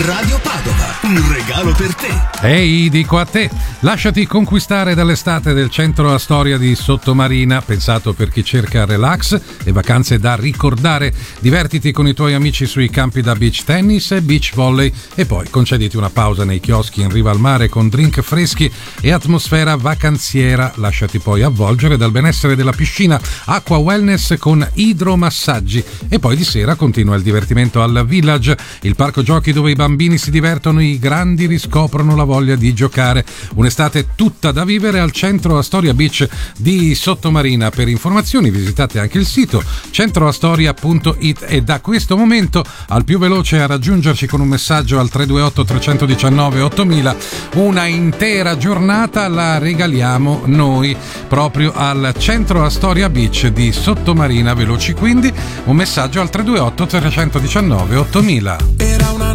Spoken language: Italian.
Radio Padova, un regalo per te. Ehi, dico a te, lasciati conquistare dall'estate del centro Astoria di Sottomarina, pensato per chi cerca relax e vacanze da ricordare. Divertiti con i tuoi amici sui campi da beach tennis e beach volley e poi concediti una pausa nei chioschi in riva al mare con drink freschi e atmosfera vacanziera. Lasciati poi avvolgere dal benessere della piscina, acqua wellness con idromassaggi e poi di sera continua il divertimento al Village, il parco giochi dove i bambini si divertono, i grandi riscoprono la voglia di giocare. Un'estate tutta da vivere al centro Astoria Beach di Sottomarina. Per informazioni visitate anche il sito centroastoria.it e da questo momento al più veloce a raggiungerci con un messaggio al 328 319 8000 una intera giornata la regaliamo noi proprio al centro Astoria Beach di Sottomarina. Veloci quindi un messaggio al 328 319 8000.